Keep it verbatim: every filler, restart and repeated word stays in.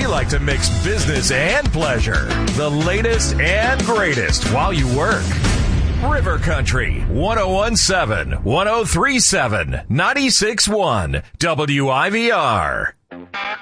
like to mix business and pleasure. The latest and greatest while you work. River Country, one oh one point seven, one oh three point seven, ninety-six point one, W I V R.